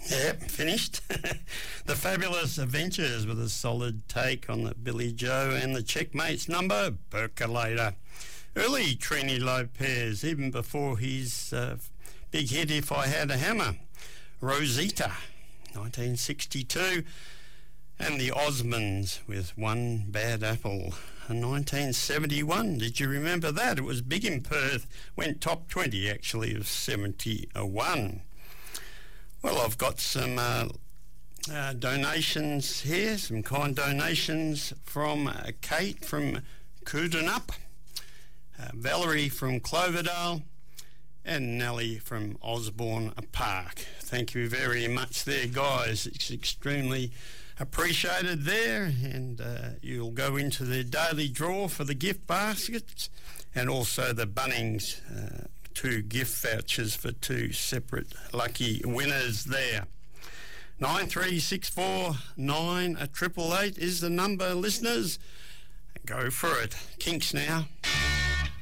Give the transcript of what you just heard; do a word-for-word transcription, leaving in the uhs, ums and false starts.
Yep, finished. The Fabulous Adventures with a solid take on the Billy Joe and the Checkmates number, Percolator. Early Trini Lopez, even before his uh, big hit If I Had a Hammer. Rosita, nineteen sixty-two. And the Osmonds with One Bad Apple, nineteen seventy-one. Did you remember that? It was big in Perth, went top twenty actually of seventy-one. Well, I've got some uh, uh, donations here, some kind donations from uh, Kate from Coodanup, uh, Valerie from Cloverdale, and Nellie from Osborne Park. Thank you very much there, guys. It's extremely appreciated there, and uh, you'll go into the daily draw for the gift baskets and also the Bunnings uh, two gift vouchers for two separate lucky winners there. nine three six four nine eight eight eight is the number, listeners. Go for it. Kinks now.